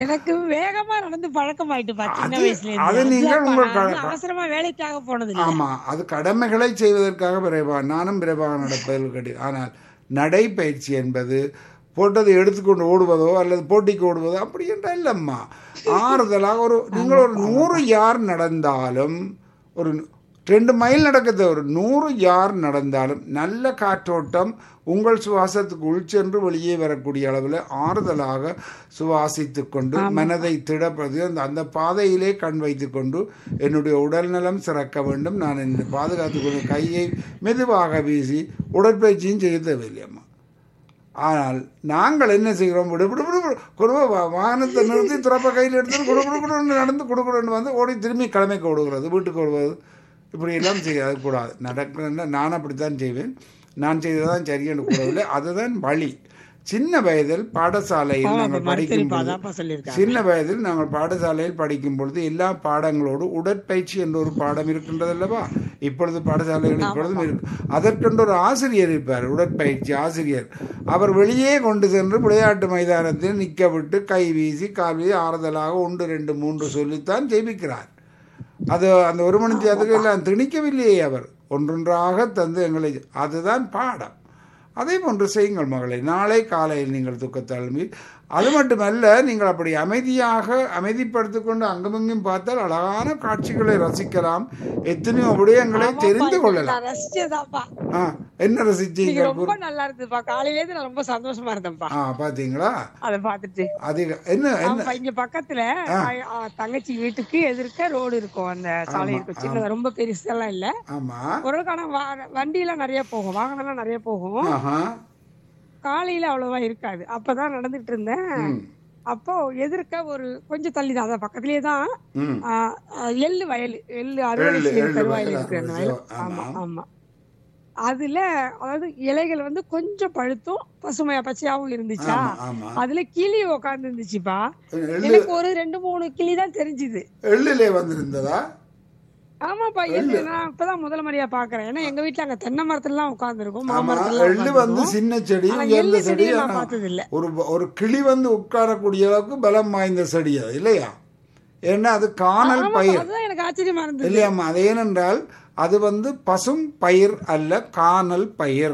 எனக்கு வேகமா நடந்து பழக்கமாயிட்டுப்பா சின்ன அது வயசுல இருந்து. அது நீங்கள் அதுதான்ப்பா உங்கள் நான் வந்து அவசரமா வேலைக்காக போனது இல்ல. ஆமா, அது கடமைகளை செய்வதற்காக விரைவாக நானும் விரைவாக நடப்பதில் கட்டி. ஆனால் நடைப்பயிற்சி என்பது போட்டதை எடுத்துக்கொண்டு ஓடுவதோ அல்லது போட்டிக்கு ஓடுவதோ அப்படி என்றால் இல்லம்மா. ஆறுதலாக ஒரு நீங்கள் ஒரு ஆமாப்பா 100 ஆமாப்பா. யார் நடந்தாலும், ஒரு 2 மைல் நடக்கிறது, ஒரு 100 யார் நடந்தாலும் நல்ல காற்றோட்டம் உங்கள் சுவாசத்துக்கு உள்சென்று வெளியே வரக்கூடிய அளவில் ஆறுதலாக சுவாசித்து கொண்டு ஆமாப்பா. மனதை திடப்படுத்தி அந்த அந்த பாதையிலே கண் வைத்து கொண்டு என்னுடைய உடல்நலம் சிறக்க வேண்டும், நான் என்னை பாதுகாத்துக் கொண்டு கையை மெதுவாக வீசி உடற்பயிற்சியும் செய்ய தேவையில்லையம்மா. ஆனால் நாங்கள் என்ன செய்கிறோம், விடு விடு விடு விடு, குடும்ப வாகனத்தை நிறுத்தி துறப்ப கையில் எடுத்து குடு குடு குடுன்னு நடந்து குடுக்குடுன்னு வந்து ஓடி திரும்பி கிழமைக்கு ஓடுகிறது, வீட்டுக்கு ஓடுவது, இப்படி எல்லாம் செய்ய கூடாது. நடக்கிறேன்னா நான் அப்படித்தான் செய்வேன். நான் செய்ததான் சரியென்று கூறவில்லை, அதுதான் வழி. சின்ன வயதில் பாடசாலையில் ஆமாப்பா நாங்கள் படிக்கும் மருத்துவரிப்பா பொழுது, அதான்ப்பா சொல்லியிருக்காங்க. சின்ன வயதில் நாங்கள் பாடசாலையில் படிக்கும் பொழுது எல்லா பாடங்களோடு உடற்பயிற்சி என்ற ஒரு பாடம் இருக்கின்றது அல்லவா. இப்பொழுது பாடசாலைகள் இப்பொழுதும் ஆமாப்பா. இருக்கு. அதற்கென்று ஒரு ஆசிரியர் இருப்பார், உடற்பயிற்சி ஆசிரியர். அவர் வெளியே கொண்டு சென்று விளையாட்டு மைதானத்தில் நிற்க விட்டு கை வீசி கால் வீசி ஆறுதலாக 1 2 3 சொல்லித்தான் ஜெயிக்கிறார். அது அந்த ஒரு மணி நேரத்துக்கு ஆமாப்பா. எல்லாம் திணிக்கவில்லையே, அவர் ஒன்றொன்றாக தந்து எங்களை, அதுதான் பாடம். அதே போன்று செய்யுங்கள் மகளை. நாளை காலையில் நீங்கள் தூக்கத்தாழ்மை. அது மட்டுமல்ல, நீங்கள் அப்படி அமைதியாக அமைதிப்படுத்திக் கொண்டு அங்குமிங்கும் பார்த்தால் அழகான காட்சிகளை ரசிக்கலாம், எத்தனையோ விடயங்களை ஆமாப்பா தெரிந்து இன்னைக்கு கொள்ளலாம். நான் ரசிச்சதாப்பா. ஆ, என்ன இன்னைக்கு ரசிச்சீங்கள்? ரொம்ப நல்லா இருந்ததுப்பா. காலையில இருந்து நான் ரொம்ப சந்தோஷமா இருந்தேன்ப்பா பார்த்தீங்களா? அதை பார்த்துட்டு. அதிக என்ன என்ன. ஆமாப்பா இங்க பக்கத்துல ஆ, தங்கச்சி வீட்டுக்கு எதிர்க்க ரோடு இருக்கும், அந்த சாலை ஆமா இருக்கும், ஆமா சின்னதா, ரொம்ப பெருசெல்லாம் இல்ல. ஆமா. ஓரளவுக்கான வண்டி எல்லாம் நிறைய போகும், வாகனம் எல்லாம் நிறைய போகும். ஆஹா. காலையில அவ்வளவா இருக்காது. அப்பதான் நடந்துட்டு இருந்தேன். ம் அப்போ எதிர்க்க ஒரு கொஞ்சம் தள்ளி தான், அதான் பக்கத்துலயே தான் ம். எள்ளு வயல், எள்ளு அறுவடை எள்ளு செய்யற எள்ளு தருவாயில் வயல் இருக்கு அந்த அறுவடை வயல். செய்வோம். ஆமா. ஆமா ஆமா. அதுல அதாவது இலைகள் வந்து கொஞ்சம் பழுத்தும் பசுமையா பச்சையாவும் இருந்துச்சா. ஆமா ஆமா. அதுல கிளி உக்காந்து இருந்துச்சுப்பா. எள்ளு எனக்கு ஒரு 2 3 கிளி தான் தெரிஞ்சுது. எள்ளிலே வந்திருந்ததா? ஆமாப்பா எள்ளு எள்ளு. நான் இப்பதான் முதல் முறையா பாக்குறேன். ஏன்னா எங்க வீட்டுல அங்க தென்னை மரத்துல எல்லாம் உட்கார்ந்து இருக்கும், ஆமா, மாமரத்துல எல்லாம் எள்ளு உட்கார்ந்து வந்து இருக்கும். சின்ன செடி, ஆனா உயர்ந்த எள்ளு செடி. செடியை நான் ஆனா பார்த்தது இல்ல. ஒரு ஒரு கிளி வந்து உட்காரக்கூடிய அளவுக்கு பலம் வாய்ந்த செடி அது இல்லையா? ஏன்னா அது காணல் ஆமாப்பா பயிர் அதுதான் எனக்கு ஆச்சரியமா இருந்தது. இல்லையாம்மா. அது ஏனென்றால் அது வந்து பசும் பயிர் அல்ல, காணல் பயிர்.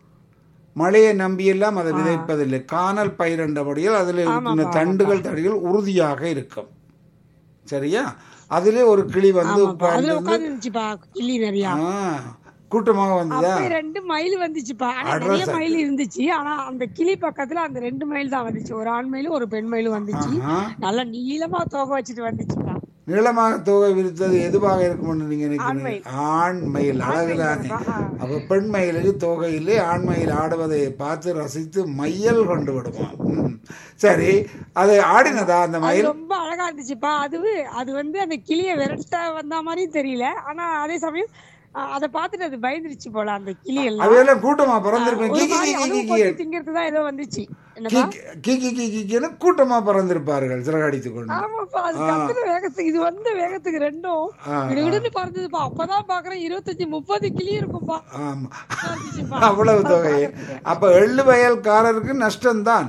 மழையை நம்பியெல்லாம் அதை ஆ விதைப்பதில்லை. காணல் பயிர் என்றபடியால் அதில் இருக்கின்ற ஆமாப்பா ஆமாப்பா தண்டுகள் தடிகள் உறுதியாக இருக்கும். சரியா? அதிலே ஒரு கிளி வந்து ஆமாப்பா அதுல உட்கார்ந்து உட்கார்ந்து இருந்துச்சுப்பா கிளி நிறையா. கூட்டமாக வந்ததா? அப்ப 2 மயில் வந்துச்சுப்பா. ஆனா நிறைய அட்ரஸ். மயில் இருந்துச்சு. ஆனா அந்த கிளி பக்கத்துல அந்த 2 மயில் தான் வந்துச்சு. ஒரு ஆண் மயிலும் ஒரு பெண் மயிலும் வந்துச்சு. ஆஹா. நல்லா நீளமா தோகை வச்சுட்டு வந்துச்சுப்பா. நீளமாக தொகை விரித்தது எதுவாக இருக்கும்னு நீங்க ஆண் நினைக்கிறீங்க? மயில். ஆண் மயில் ஆண் மயில் அழகுதானே. தானப்பா. அப்ப பெண் மயிலுக்கு தொகை இல்லை, ஆண் மயில் ஆடுவதை பார்த்து ரசித்து மையல் கொண்டு விடுவான். சரி, அது ஆமா. ஆடினதா அந்த அது மயில்? ரொம்ப அழகா இருந்துச்சுப்பா. அது வந்து அந்த கிளிய விரட்ட வந்த மாதிரியும் தெரியல. ஆனா அதே சமயம் அதை பார்த்துட்டு அது பயந்துருச்சு போல அந்த கிளி எல்லாம். அவையெல்லாம் கூட்டமா பறந்திருப்பேன். ஒரு கீ கீ மாதிரி கீ கீ அதுவும் கீ கொத்தி திங்கிறது தான் ஏதோ வந்துச்சு. என்னப்பா? கீ கீ கீ கீன்னு கூட்டமா பறந்திருப்பார்கள் சிறகடித்துக் கொண்டு. ஆமாப்பா அது ஆ, கத்துன வேகத்துக்கு இது வந்த வேகத்துக்கு ரெண்டும் ஆ, ஆ. விடுவிடுன்னு பறந்ததுப்பா. அப்பதான் பாக்குறேன் 25 30 கிளி இருக்கும்பா. ஆமா, நல்லா இருந்துச்சுப்பா அவ்வளவு அது தொகை. பாக்குறதுக்கு. அப்ப எள்ளு வயல்காரருக்கு நஷ்டம்தான்.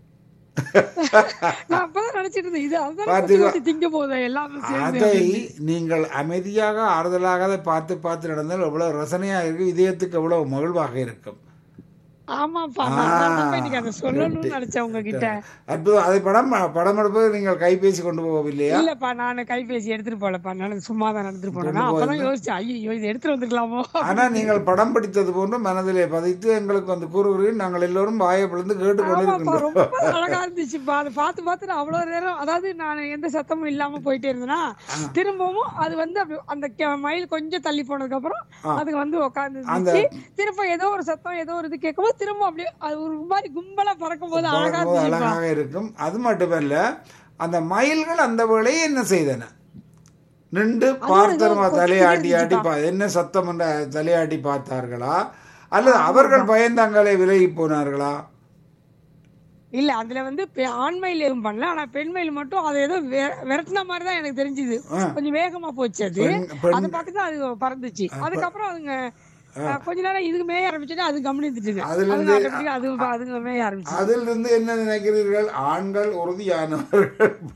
நான் அப்பதான் நினைச்சிட்டு இருந்தேன், இது அதுதானே கொத்தி பார்த்தீங்களா? கொத்தி திங்க போகுது எல்லாமே சேர்ந்து அதை அப்படின்னு. நீங்கள் அமைதியாக ஆறுதலாக அதை பார்த்து பார்த்து நடந்தால் எவ்வளவு ரசனையாக இருக்கும், இதயத்துக்கு எவ்வளவு மகிழ்வாக இருக்கும். ஆமாப்பா ஆ, நான் அதனாலதான் இன்னைக்கு அதை கரெக்ட். சொல்லணும்னு நினைச்சேன் உங்ககிட்ட. அற்புதம். அதை படம் எடுப்பது நீங்கள் கைபேசி கொண்டு போகவில்லையா? இல்லப்பா நான் கைபேசி எடுத்துட்டு போலப்பா, நான் சும்மா தான் நடந்துட்டு போனேன். கொண்டு நான் அப்பதான் போயிருந்தேன். யோசிச்சேன், ஐயோ இது எடுத்துட்டு வந்துக்கலாமோ ஆனால் அப்படின்னு. நீங்கள் படம் பிடித்தது போன்று மனதிலே பதித்து எங்களுக்கு வந்து கூறுகிறீர்கள். நாங்கள் எல்லோரும் வாயை பிளந்து ஆமாப்பா கேட்டுக்கொண்டிருக்கின்றோம். ரொம்ப அழகா இருந்துச்சுப்பா. அதை பார்த்து பார்த்து நான் அவ்வளவு நேரம், அதாவது நான் எந்த சத்தமும் இல்லாம போயிட்டே இருந்தேன்னா, திரும்பவும் அது வந்து அந்த மயில் கொஞ்சம் தள்ளி போனதுக்கு அப்புறம் ஆ, அதுக்கு வந்து உட்கார்ந்து அந்த இருந்துச்சு. திரும்ப ஏதோ ஒரு சத்தம் ஏதோ ஒரு இது கேட்கும்போது திரும்ப அப்படியே அது ஒரு மாதிரி கும்பலா பறக்கும் போது அழகா பார்க்கும்போது இருந்துச்சுப்பா. அழகாக இருக்கும். அது மட்டுமல்ல, அந்த மயில்கள் அந்த வேளையை என்ன செய்தன? நின்று அதுவும் ஏதோ பார்த்தனமா கொத்திக்கிட்டே தலையாட்டி ஆட்டி இருந்துச்சுப்பா. என்ன சத்தம் என்ற தலையாட்டி பார்த்தார்களா, அல்லது ஆமாப்பா. அவர்கள் பயந்தாங்களே விலகி போனார்களா? இல்ல அதுல வந்து ஆண் மயில் எதுவும் பண்ணல. ஆனா பெண் மயில் மட்டும் அது ஏதோ விரட்டின மாதிரி தான் எனக்கு தெரிஞ்சுது. ஆ, கொஞ்சம் வேகமா போச்சு அது. பெண் பெண் அதை பார்த்து தான் அது பறந்துச்சு. அப்ப அதுக்கப்புறம் அதுங்க கொஞ்ச நேரம் இதுக்கு மேய ஆரம்பிச்சுன்னா அது கவனித்துட்டுங்க. அதுல அதுங்க இருந்து ஆட்டோமேட்டிக்கா அதுங்க மேய ஆரம்பிச்சு. அதிலிருந்து என்ன நினைக்கிறீர்கள்? ஆண்கள் உறுதியானவர்கள்,